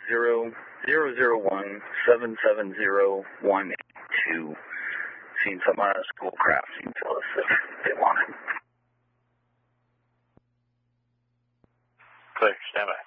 580-001-770-182. Seen some school crafting tell us if they want it. Clear, stand by.